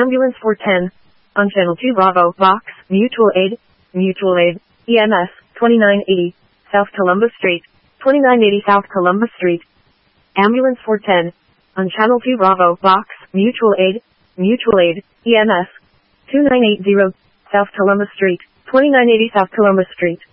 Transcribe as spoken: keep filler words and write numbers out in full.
Ambulance four ten. On Channel two Bravo, Box, Mutual Aid, Mutual Aid, E M S, twenty-nine eighty, South Columbus Street, twenty-nine eighty South Columbus Street. Ambulance four ten. On Channel two Bravo, Box, Mutual Aid, Mutual Aid, E M S, twenty-nine eighty, South Columbus Street, twenty-nine eighty South Columbus Street.